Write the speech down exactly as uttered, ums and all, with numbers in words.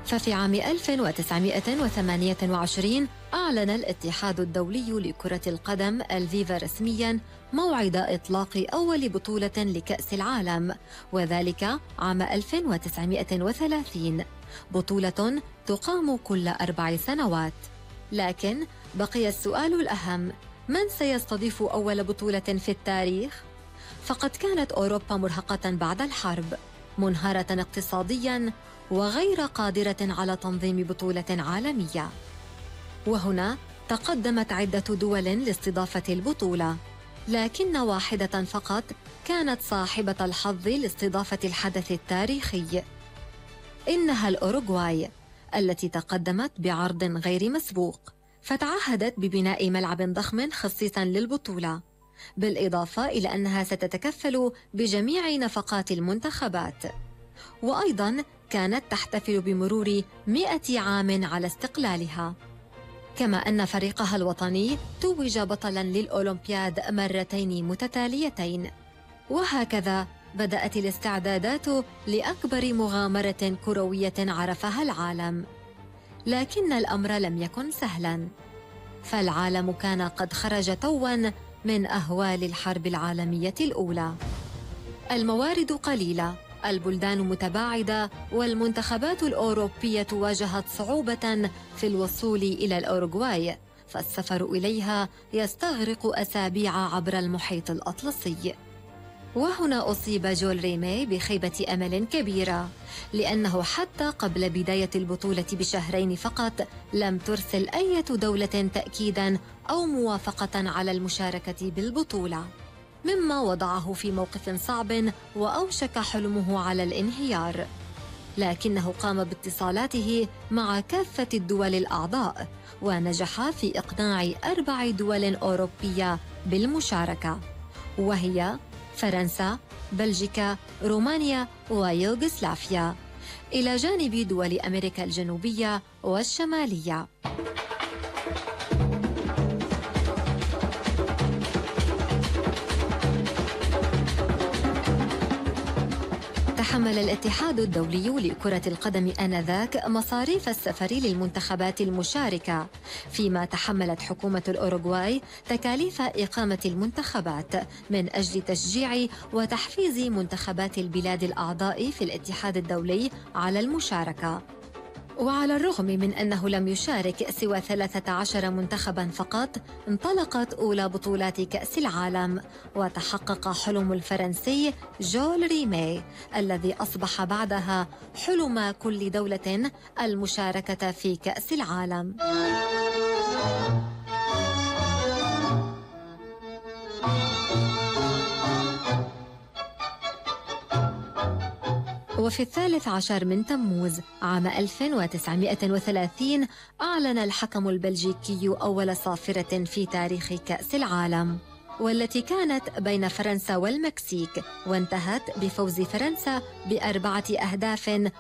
ففي عام ألف وتسعمائة وثمانية وعشرين أعلن الاتحاد الدولي لكرة القدم الفيفا رسمياً موعد إطلاق أول بطولة لكأس العالم، وذلك عام ألف وتسعمائة وثلاثين، بطولة تقام كل أربع سنوات. لكن بقي السؤال الأهم: من سيستضيف أول بطولة في التاريخ؟ فقد كانت أوروبا مرهقة بعد الحرب، منهارة اقتصادياً، وغير قادرة على تنظيم بطولة عالمية. وهنا تقدمت عدة دول لاستضافة البطولة، لكن واحدة فقط كانت صاحبة الحظ لاستضافة الحدث التاريخي، إنها الأوروغواي، التي تقدمت بعرض غير مسبوق، فتعهدت ببناء ملعب ضخم خصيص للبطولة، بالإضافة إلى أنها ستتكفل بجميع نفقات المنتخبات. وأيضاً كانت تحتفل بمرور مئة عام على استقلالها، كما أن فريقها الوطني توج بطلاً للأولمبياد مرتين متتاليتين. وهكذا بدأت الاستعدادات لأكبر مغامرة كروية عرفها العالم. لكن الأمر لم يكن سهلاً، فالعالم كان قد خرج تواً من أهوال الحرب العالمية الأولى. الموارد قليلة، البلدان متباعدة، والمنتخبات الأوروبية واجهت صعوبة في الوصول إلى الأوروغواي، فالسفر إليها يستغرق أسابيع عبر المحيط الأطلسي. وهنا أصيب جول ريمي بخيبة أمل كبيرة، لأنه حتى قبل بداية البطولة بشهرين فقط لم ترسل أي دولة تأكيداً أو موافقة على المشاركة بالبطولة، مما وضعه في موقف صعب وأوشك حلمه على الانهيار. لكنه قام باتصالاته مع كافة الدول الأعضاء، ونجح في إقناع أربع دول أوروبية بالمشاركة، وهي فرنسا، بلجيكا، رومانيا، ويوغوسلافيا، إلى جانب دول أمريكا الجنوبية والشمالية. تحمل الاتحاد الدولي لكرة القدم آنذاك مصاريف السفر للمنتخبات المشاركة، فيما تحملت حكومة الأوروغواي تكاليف إقامة المنتخبات من أجل تشجيع وتحفيز منتخبات البلاد الأعضاء في الاتحاد الدولي على المشاركة. وعلى الرغم من أنه لم يشارك سوى ثلاثة عشر منتخباً فقط، انطلقت أولى بطولات كأس العالم، وتحقق حلم الفرنسي جول ريمي الذي أصبح بعدها حلم كل دولة المشاركة في كأس العالم. وفي الثالث عشر من تموز عام ألف وتسعمائة وثلاثين أعلن الحكم البلجيكي أول صافرة في تاريخ كأس العالم، والتي كانت بين فرنسا والمكسيك، وانتهت بفوز فرنسا بأربعة أهداف